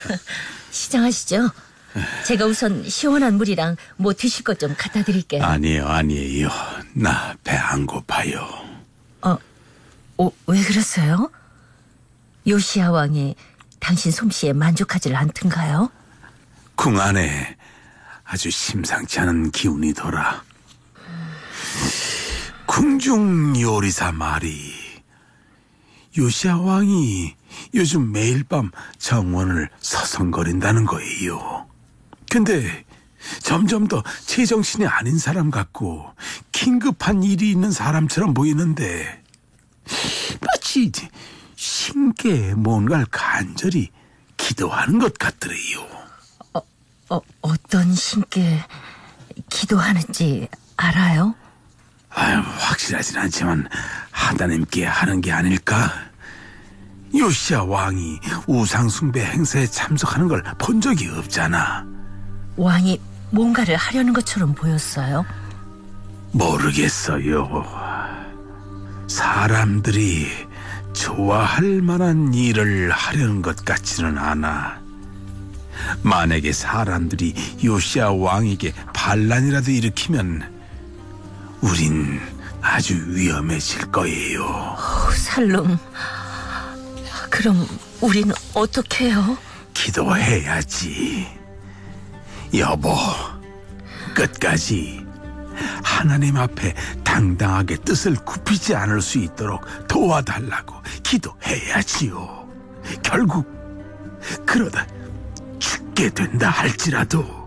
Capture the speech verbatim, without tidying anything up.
시장하시죠. 제가 우선 시원한 물이랑 뭐 드실 것 좀 갖다 드릴게요. 아니요, 아니에요. 나 배 안 고파요. 어, 어, 왜 그러세요? 요시야 왕이 당신 솜씨에 만족하질 않던가요? 궁 안에 아주 심상치 않은 기운이 돌아. 궁중 요리사 말이 요시야 왕이 요즘 매일 밤 정원을 서성거린다는 거예요. 근데 점점 더 제정신이 아닌 사람 같고 긴급한 일이 있는 사람처럼 보이는데 마치 신께 뭔가를 간절히 기도하는 것 같더래요. 어, 어, 어떤 신께 기도하는지 알아요? 아유, 확실하진 않지만 하나님께 하는 게 아닐까? 요시야 왕이 우상숭배 행사에 참석하는 걸 본 적이 없잖아. 왕이 뭔가를 하려는 것처럼 보였어요? 모르겠어요. 사람들이 좋아할 만한 일을 하려는 것 같지는 않아. 만약에 사람들이 요시야 왕에게 반란이라도 일으키면 우린 아주 위험해질 거예요. 어, 살룸, 그럼 우린 어떻게 해요? 기도해야지. 여보, 끝까지 하나님 앞에 당당하게 뜻을 굽히지 않을 수 있도록 도와달라고 기도해야지요. 결국 그러다 죽게 된다 할지라도